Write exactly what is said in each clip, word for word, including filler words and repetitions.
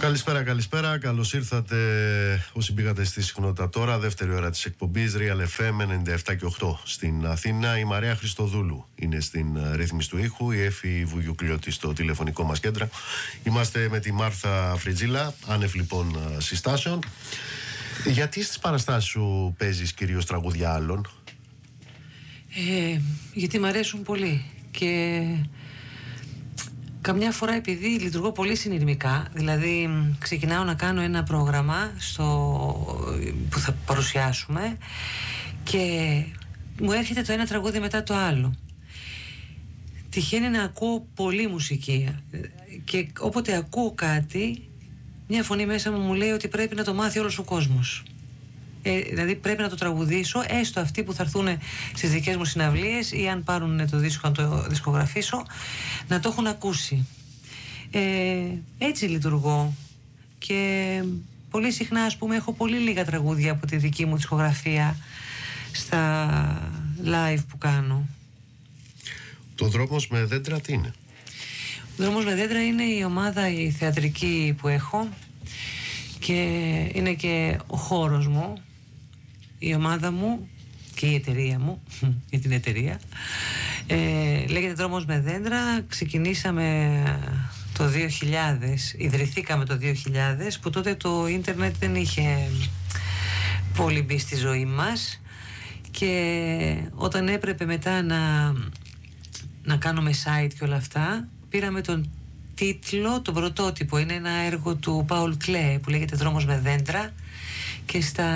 Καλησπέρα, καλησπέρα. Καλώς ήρθατε όσοι μπήκατε στη συχνότητα τώρα. Δεύτερη ώρα της εκπομπής Real εφ εμ ενενήντα επτά και οκτώ στην Αθήνα. Η Μαρία Χριστοδούλου είναι στην ρύθμιση του ήχου. Η Έφη Βουγιουκλιώτη στο τηλεφωνικό μας κέντρο. Είμαστε με τη Μάρθα Φριτζίλα, άνευ λοιπόν συστάσεων. Γιατί στις παραστάσεις σου παίζεις κυρίως τραγούδια άλλων? Ε, γιατί μ' αρέσουν πολύ και καμιά φορά επειδή λειτουργώ πολύ συνειρμικά, δηλαδή ξεκινάω να κάνω ένα πρόγραμμα στο, που θα παρουσιάσουμε και μου έρχεται το ένα τραγούδι μετά το άλλο. Τυχαίνει να ακούω πολύ μουσική και όποτε ακούω κάτι, μια φωνή μέσα μου μου λέει ότι πρέπει να το μάθει όλος ο κόσμος. Ε, δηλαδή πρέπει να το τραγουδήσω, έστω αυτοί που θα έρθουν στις δικές μου συναυλίες ή αν πάρουν το δίσκο να το δισκογραφήσω, να το έχουν ακούσει. Ε, έτσι λειτουργώ και πολύ συχνά, ας πούμε, έχω πολύ λίγα τραγούδια από τη δική μου δισκογραφία στα live που κάνω. Το Δρόμος με δέντρα τι είναι? Ο Δρόμος με δέντρα είναι η ομάδα η θεατρική που έχω και είναι και ο χώρος μου, η ομάδα μου και η εταιρεία μου, για την εταιρεία. Ε, λέγεται Δρόμος με δέντρα. Ξεκινήσαμε το δύο χιλιάδες, ιδρυθήκαμε το δύο χιλιάδες, που τότε το ίντερνετ δεν είχε πολύ μπει στη ζωή μας και όταν έπρεπε μετά να, να κάνουμε site και όλα αυτά, πήραμε τον τίτλο, τον πρωτότυπο. Είναι ένα έργο του Paul Klee που λέγεται Δρόμος με δέντρα και στα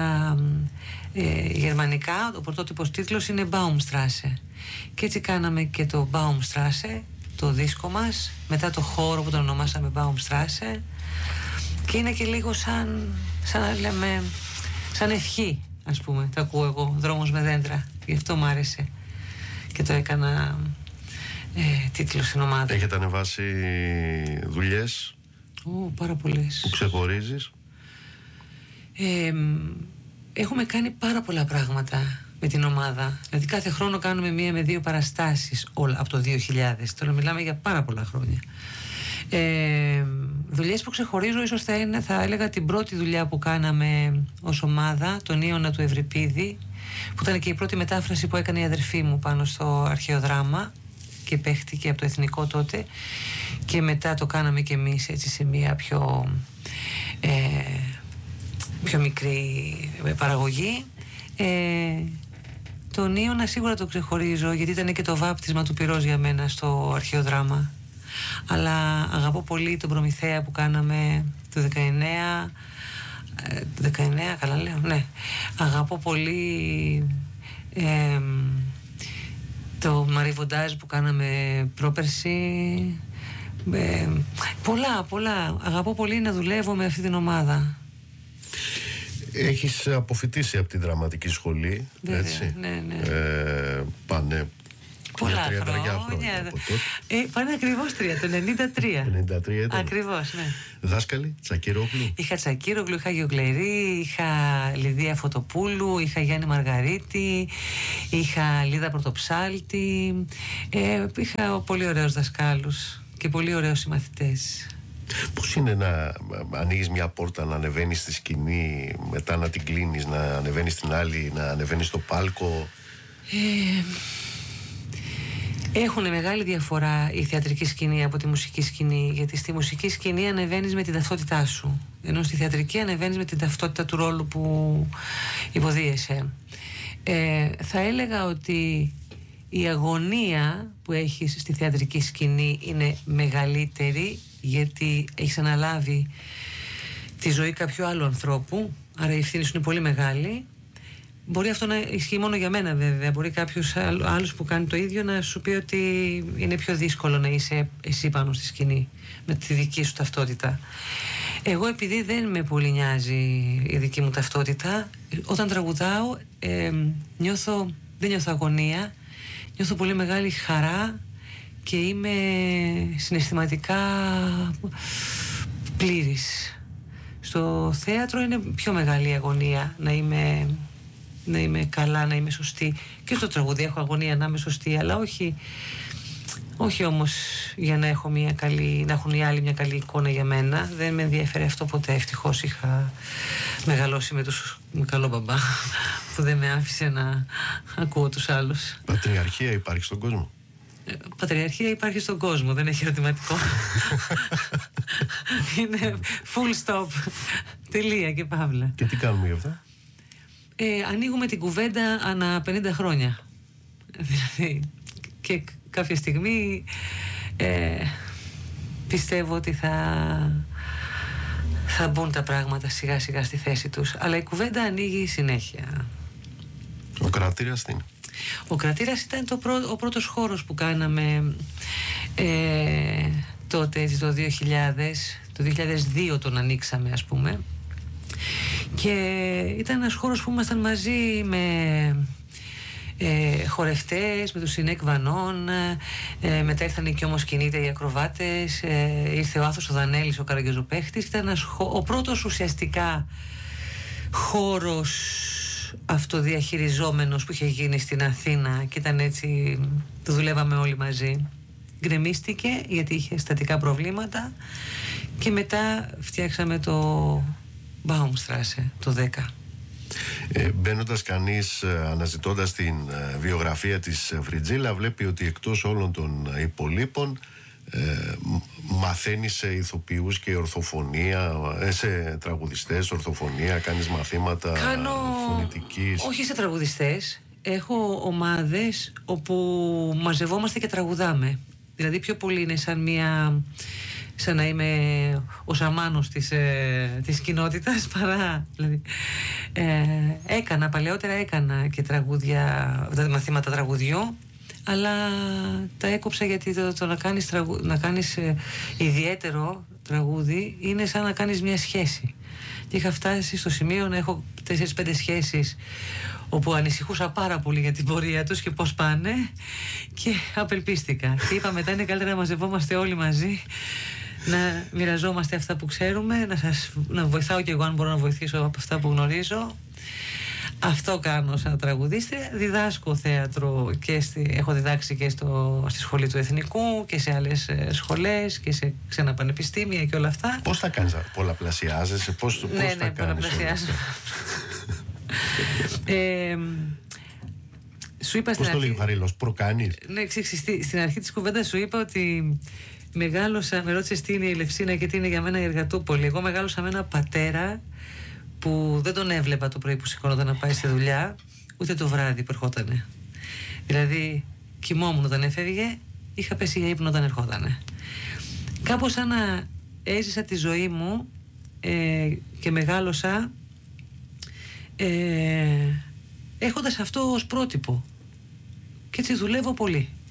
ε, γερμανικά ο πρωτότυπος τίτλος είναι Baumstrasse και έτσι κάναμε και το Baumstrasse, το δίσκο μας, μετά το χώρο που τον ονομάσαμε Baumstrasse και είναι και λίγο σαν, σαν να λέμε, σαν ευχή, ας πούμε, το ακούω εγώ, Δρόμος με δέντρα, γι' αυτό μου άρεσε και το έκανα ε, τίτλο στην ομάδα. Έχετε ανεβάσει δουλειές? Ω, πάρα πολλές. Που ξεχωρίζεις? Ε, έχουμε κάνει πάρα πολλά πράγματα με την ομάδα. Δηλαδή κάθε χρόνο κάνουμε μία με δύο παραστάσεις όλα, από το δύο χιλιάδες. Τώρα μιλάμε για πάρα πολλά χρόνια. Ε, δουλειές που ξεχωρίζω ίσως θα, είναι, θα έλεγα την πρώτη δουλειά που κάναμε ως ομάδα, τον Ίωνα του Ευρυπίδη, που ήταν και η πρώτη μετάφραση που έκανε η αδερφή μου πάνω στο αρχαίο δράμα και παίχτηκε από το Εθνικό τότε και μετά το κάναμε και εμείς έτσι σε μία πιο ε, πιο μικρή παραγωγή. ε, τον Ίωνα σίγουρα το ξεχωρίζω γιατί ήταν και το βάπτισμα του πυρός για μένα στο αρχαίο δράμα, αλλά αγαπώ πολύ τον Προμηθέα που κάναμε το δεκαεννέα το δεκαεννέα, καλά λέω, ναι, αγαπώ πολύ ε, το Μαριβοντάζ που κάναμε πρόπερση. Ε, πολλά, πολλά. Αγαπώ πολύ να δουλεύω με αυτή την ομάδα. Έχεις αποφοιτήσει από τη δραματική σχολή, βέβαια, έτσι? Ναι, ναι. Ε, πάνε πολλά χρόνια, χρόνια. χρόνια ε, πάνε ακριβώς τρία, το ενενήντα τρία. ενενήντα τρία ήταν. Ακριβώς, ναι. Δάσκαλοι, Τσακίρογλου? Είχα Τσακίρογλου, είχα Γεωκλερή, είχα Λιδία Φωτοπούλου, είχα Γιάννη Μαργαρίτη, είχα Λίδα Πρωτοψάλτη. Ε, είχα πολύ ωραίους δασκάλους και πολύ ωραίους συμμαθητές. Πώς είναι να ανοίγεις μια πόρτα, να ανεβαίνεις στη σκηνή, μετά να την κλείνεις, να ανεβαίνεις στην άλλη, να ανεβαίνεις στο πάλκο? Ε, έχουν μεγάλη διαφορά η θεατρική σκηνή από τη μουσική σκηνή, γιατί στη μουσική σκηνή ανεβαίνεις με την ταυτότητά σου, ενώ στη θεατρική ανεβαίνεις με την ταυτότητα του ρόλου που υποδίεσαι. Ε, θα έλεγα ότι η αγωνία που έχεις στη θεατρική σκηνή είναι μεγαλύτερη, γιατί έχεις αναλάβει τη ζωή κάποιου άλλου ανθρώπου, άρα η ευθύνη σου είναι πολύ μεγάλη. Μπορεί αυτό να ισχύει μόνο για μένα βέβαια, μπορεί κάποιος άλλος που κάνει το ίδιο να σου πει ότι είναι πιο δύσκολο να είσαι εσύ πάνω στη σκηνή με τη δική σου ταυτότητα. Εγώ επειδή δεν με πολύ νοιάζει η δική μου ταυτότητα, όταν τραγουδάω ε, νιώθω, δεν νιώθω αγωνία, νιώθω πολύ μεγάλη χαρά και είμαι συναισθηματικά πλήρης. Στο θέατρο είναι πιο μεγάλη αγωνία να είμαι, να είμαι καλά, να είμαι σωστή. Και στο τραγούδι έχω αγωνία να είμαι σωστή, αλλά όχι Όχι όμως για να, έχω μια καλή, να έχουν οι άλλοι μια καλή εικόνα για μένα. Δεν με ενδιαφέρει αυτό ποτέ. Ευτυχώς είχα μεγαλώσει με, τους, με καλό μπαμπά που δεν με άφησε να ακούω τους άλλους. Πατριαρχία υπάρχει στον κόσμο? Ε, πατριαρχία υπάρχει στον κόσμο, δεν έχει ερωτηματικό. Είναι full stop. Τελεία και παύλα. Και τι κάνουμε γι' αυτό? Ε, ανοίγουμε την κουβέντα ανά πενήντα χρόνια. Δηλαδή, και κάποια στιγμή ε, πιστεύω ότι θα, θα μπουν τα πράγματα σιγά σιγά στη θέση τους. Αλλά η κουβέντα ανοίγει συνέχεια. Ο κρατήρας τι είναι? Ο κρατήρας ήταν το πρω, ο πρώτος χώρος που κάναμε ε, τότε, έτσι, το δύο χιλιάδες. Το δύο χιλιάδες δύο τον ανοίξαμε, ας πούμε. Και ήταν ένας χώρος που ήμασταν μαζί με ε, χορευτές, με τους Σινέκ Βανών, ε, μετά ήρθαν και όμως κινείται οι ακροβάτες, ε, ήρθε ο Άθος ο Δανέλης, ο καραγκιόζοπαίχτης. Ήταν ένας, ο πρώτος ουσιαστικά χώρος αυτοδιαχειριζόμενος που είχε γίνει στην Αθήνα και ήταν έτσι, το δουλεύαμε όλοι μαζί. Γκρεμίστηκε γιατί είχε στατικά προβλήματα και μετά φτιάξαμε το Baumstrasse το δέκα. Ε, μπαίνοντας κανείς, αναζητώντας την ε, βιογραφία της Φριτζίλα, βλέπει ότι εκτός όλων των υπολείπων ε, μαθαίνει σε ηθοποιούς και ορθοφωνία, ε, σε τραγουδιστές, ορθοφωνία, κάνεις μαθήματα Κάνω... φωνητικής? Όχι σε τραγουδιστές. Έχω ομάδες όπου μαζευόμαστε και τραγουδάμε. Δηλαδή πιο πολύ είναι σαν μια... σαν να είμαι ο σαμάνος της, ε, της κοινότητας παρά, δηλαδή, ε, έκανα, παλαιότερα έκανα και τραγούδια, δηλαδή μαθήματα τραγουδιού, αλλά τα έκοψα γιατί το, το να κάνεις, τραγου, να κάνεις ε, ιδιαίτερο τραγούδι είναι σαν να κάνεις μια σχέση. Και είχα φτάσει στο σημείο να έχω τέσσερις πέντε σχέσεις όπου ανησυχούσα πάρα πολύ για την πορεία τους και πώς πάνε και απελπίστηκα. Και είπα μετά είναι καλύτερα να μαζευόμαστε όλοι μαζί, να μοιραζόμαστε αυτά που ξέρουμε, να, σας, να βοηθάω κι εγώ αν μπορώ να βοηθήσω από αυτά που γνωρίζω. Αυτό κάνω σαν τραγουδίστρια. Διδάσκω θέατρο και στη, έχω διδάξει και στο, στη σχολή του Εθνικού και σε άλλες σχολές και σε ξένα πανεπιστήμια και όλα αυτά. Πώς τα κάνεις, πολλαπλασιάζεσαι, πώς, πώς ναι, τα ναι, κάνεις? πολλαπλασιάζω. ε, σου είπα πώς στην το αρχή, λέει ο Χαρίλος, προκάνεις? Ναι, ξέρεις, στην αρχή της κουβέντας σου είπα ότι μεγάλωσα, με ρώτησες τι είναι η Ελευσίνα και τι είναι για μένα η Εργατούπολη. Εγώ μεγάλωσα με ένα πατέρα που δεν τον έβλεπα το πρωί που σηκώνονταν να πάει στη δουλειά, ούτε το βράδυ που ερχότανε. Δηλαδή, κοιμόμουν όταν έφευγε, είχα πέσει για ύπνο όταν ερχότανε. Κάπως σαν να έζησα τη ζωή μου ε, και μεγάλωσα ε, έχοντας αυτό ως πρότυπο. Και έτσι δουλεύω πολύ.